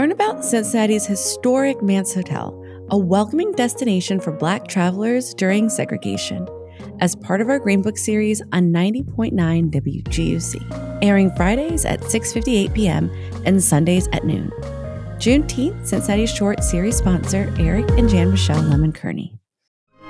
Learn about Cincinnati's historic Mance Hotel, a welcoming destination for Black travelers during segregation, as part of our Green Book series on 90.9 WGUC, airing Fridays at 6:58 p.m. and Sundays at noon. Juneteenth, Cincinnati Short series sponsor Eric and Jan Michelle Lemon Kearney.